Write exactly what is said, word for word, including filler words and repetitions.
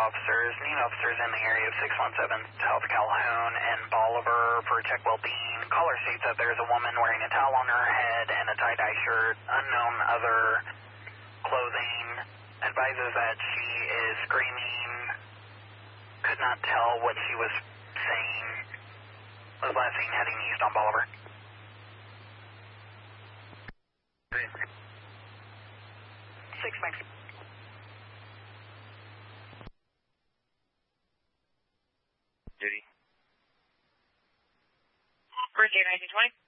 officers, need officers in the area of six one seven South Calhoun and Bolivar for check well-being. Caller states that there's a woman wearing a towel on her head and a tie-dye shirt, unknown other clothing, advises that she is screaming, could not tell what she was saying, was last seen heading east on Bolivar. Six Max. Duty. Birthday nineteen twenty.